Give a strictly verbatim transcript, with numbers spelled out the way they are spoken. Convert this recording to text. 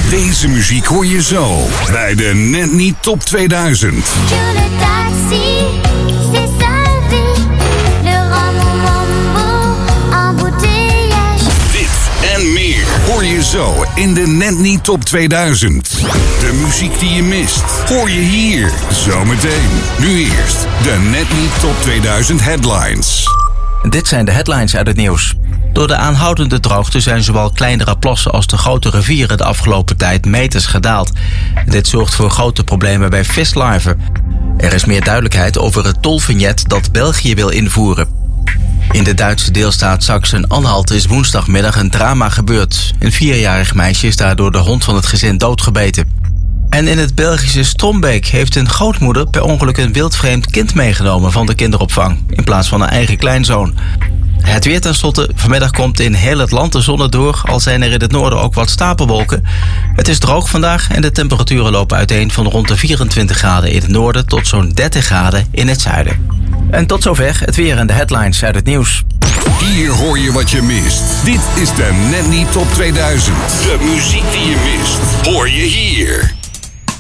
Deze muziek hoor je zo bij de Net Niet Top tweeduizend. Dit en meer hoor je zo in de Net Niet Top tweeduizend. De muziek die je mist hoor je hier zometeen. Nu eerst de Net Niet Top tweeduizend headlines. Dit zijn de headlines uit het nieuws. Door de aanhoudende droogte zijn zowel kleinere plassen als de grote rivieren de afgelopen tijd meters gedaald. Dit zorgt voor grote problemen bij vislarven. Er is meer duidelijkheid over het tolvignet dat België wil invoeren. In de Duitse deelstaat Sachsen-Anhalt is woensdagmiddag een drama gebeurd. Een vierjarig meisje is daardoor de hond van het gezin doodgebeten. En in het Belgische Strombeek heeft een grootmoeder per ongeluk een wildvreemd kind meegenomen van de kinderopvang, in plaats van een eigen kleinzoon. Het weer tenslotte. Vanmiddag komt in heel het land de zon er door, al zijn er in het noorden ook wat stapelwolken. Het is droog vandaag en de temperaturen lopen uiteen van rond de vierentwintig graden in het noorden tot zo'n dertig graden in het zuiden. En tot zover het weer en de headlines uit het nieuws. Hier hoor je wat je mist. Dit is de Net Niet Top tweeduizend. De muziek die je mist, hoor je hier.